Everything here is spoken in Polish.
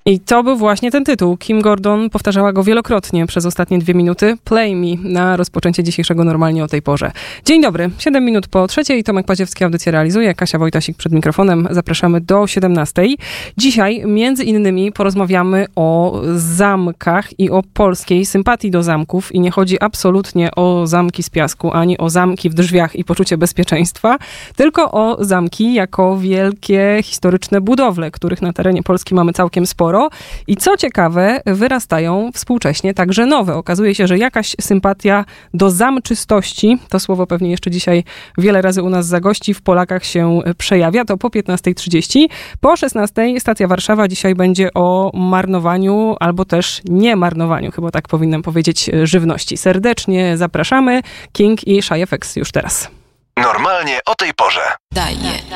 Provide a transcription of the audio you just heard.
I to był właśnie ten tytuł. Kim Gordon powtarzała go wielokrotnie przez ostatnie 2 minuty. Play Me na rozpoczęcie dzisiejszego Normalnie o tej porze. Dzień dobry, 7 minut po 3:00. Tomek Paziewski audycję realizuje. Kasia Wojtasik przed mikrofonem. Zapraszamy do 17:00. Dzisiaj między innymi porozmawiamy o zamkach i o polskiej sympatii do zamków. I nie chodzi absolutnie o zamki z piasku, ani o zamki w drzwiach i poczucie bezpieczeństwa, tylko o zamki jako wielkie historyczne budowle, których na terenie Polski mamy całkiem sporo. I co ciekawe, wyrastają współcześnie także nowe. Okazuje się, że jakaś sympatia do zamczystości, to słowo pewnie jeszcze dzisiaj wiele razy u nas zagości, w Polakach się przejawia. To po 15:30. Po 16:00 stacja Warszawa dzisiaj będzie o marnowaniu, albo też nie marnowaniu, chyba tak powinnam powiedzieć, żywności. Serdecznie zapraszamy. King i Shy FX już teraz. Normalnie o tej porze. Daje.